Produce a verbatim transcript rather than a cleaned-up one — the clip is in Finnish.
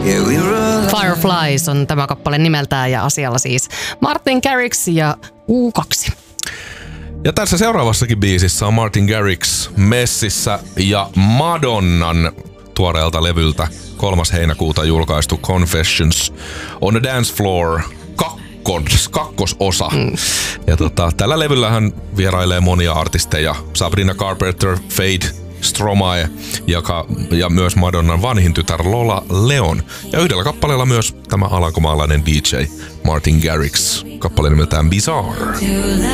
Fireflies on tämä kappale nimeltään ja asialla siis Martin Garrix ja U kaksi. Ja tässä seuraavassakin biisissä on Martin Garrix messissä ja Madonnan tuoreelta levyltä kolmas heinäkuuta julkaistu Confessions on the Dance Floor kakkos, kakkososa. Mm. Ja tota, tällä levyllähän vierailee monia artisteja. Sabrina Carpenter, Fade, Stromae joka, ja myös Madonnan vanhin tytär Lola Leon. Ja yhdellä kappaleella myös tämä alankomaalainen D J Martin Garrix. Kappale nimeltään Bizarre.